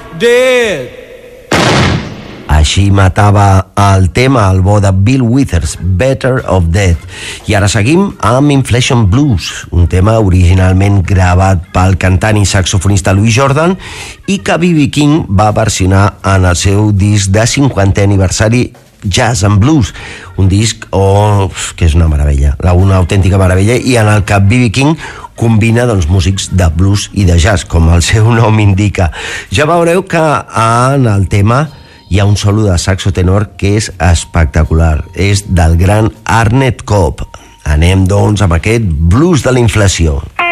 dead. Així matava el tema, el bo de Bill Withers, Better of Dead. I ara seguim amb Inflation Blues, un tema originalment gravat pel cantant i saxofonista Louis Jordan i que B.B. King va versionar en el seu disc de 50è aniversari Jazz and Blues, un disc que és una meravella, una autèntica meravella, i en el que B.B. King combina músics de blues i de jazz, com el seu nom indica. Ja veureu que en el tema hi ha un solo de saxo tenor que és espectacular, és del gran Arnett Cobb. Anem doncs amb aquest blues de la inflació.